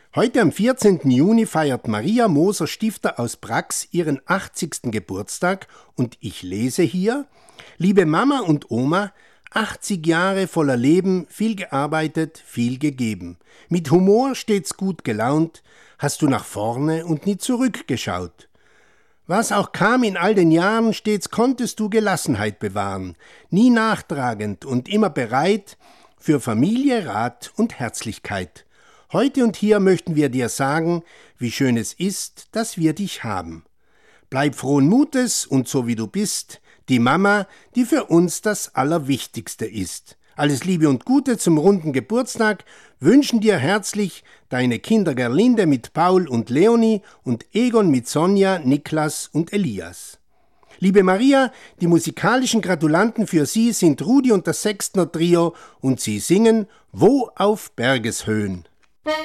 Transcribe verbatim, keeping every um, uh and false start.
Heute am vierzehnten Juni feiert Maria Moser-Stifter aus Brax ihren achtzigsten Geburtstag und ich lese hier: Liebe Mama und Oma, achtzig Jahre voller Leben, viel gearbeitet, viel gegeben. Mit Humor stets gut gelaunt, hast du nach vorne und nie zurückgeschaut. Was auch kam in all den Jahren, stets konntest du Gelassenheit bewahren, nie nachtragend und immer bereit für Familie, Rat und Herzlichkeit. Heute und hier möchten wir dir sagen, wie schön es ist, dass wir dich haben. Bleib frohen Mutes und so wie du bist, die Mama, die für uns das Allerwichtigste ist. Alles Liebe und Gute zum runden Geburtstag wünschen dir herzlich deine Kinder Gerlinde mit Paul und Leonie und Egon mit Sonja, Niklas und Elias. Liebe Maria, die musikalischen Gratulanten für Sie sind Rudi und das Sextner Trio und sie singen Wo auf Bergeshöhen.